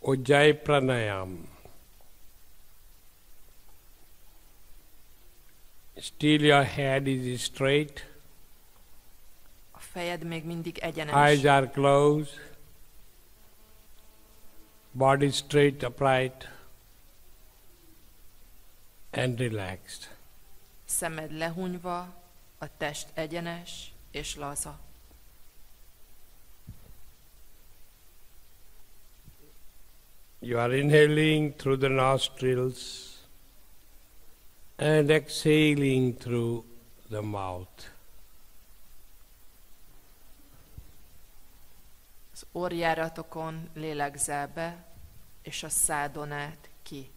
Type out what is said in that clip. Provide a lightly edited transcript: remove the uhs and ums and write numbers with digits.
Ujjayi Pranayam. Still your head is straight. A fejed még mindig egyenes. Eyes are closed. Body straight, upright, and relaxed. Szemed lehunyva, a test egyenes és laza. You are inhaling through the nostrils and exhaling through the mouth. Az orrjáratokon lélegzel be, és a szádon át ki.